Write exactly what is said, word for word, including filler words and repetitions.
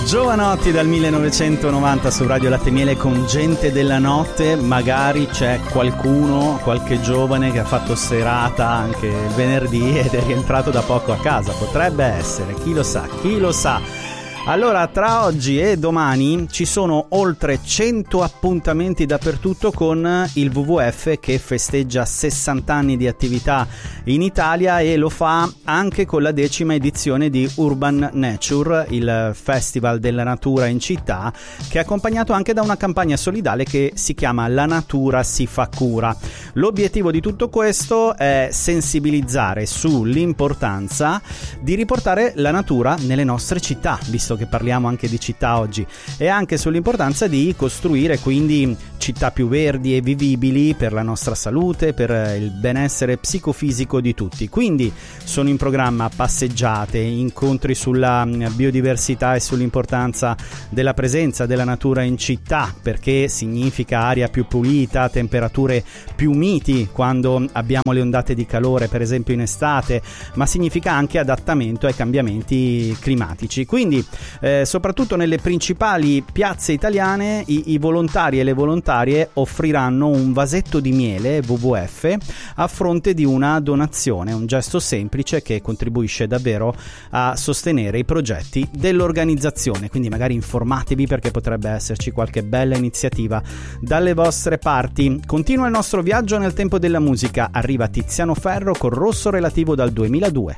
Giovanotti dal millenovecentonovanta su Radio Latte e Miele con Gente della Notte. Magari c'è qualcuno, qualche giovane che ha fatto serata anche il venerdì ed è rientrato da poco a casa. Potrebbe essere, chi lo sa, chi lo sa. Allora, tra oggi e domani ci sono oltre cento appuntamenti dappertutto con il W W F, che festeggia sessanta anni di attività in Italia e lo fa anche con la decima edizione di Urban Nature, il festival della natura in città, che è accompagnato anche da una campagna solidale che si chiama La Natura si fa cura. L'obiettivo di tutto questo è sensibilizzare sull'importanza di riportare la natura nelle nostre città, visto che parliamo anche di città oggi, e anche sull'importanza di costruire quindi città più verdi e vivibili per la nostra salute, per il benessere psicofisico di tutti. Quindi sono in programma passeggiate, incontri sulla biodiversità e sull'importanza della presenza della natura in città, perché significa aria più pulita, temperature più miti quando abbiamo le ondate di calore, per esempio in estate, ma significa anche adattamento ai cambiamenti climatici. Quindi eh, soprattutto nelle principali piazze italiane i, i volontari e le volontarie offriranno un vasetto di miele W W F a fronte di una donazione, un gesto semplice che contribuisce davvero a sostenere i progetti dell'organizzazione. Quindi magari informatevi, perché potrebbe esserci qualche bella iniziativa dalle vostre parti. Continua il nostro viaggio nel tempo della musica, arriva Tiziano Ferro con Rosso Relativo dal duemiladue.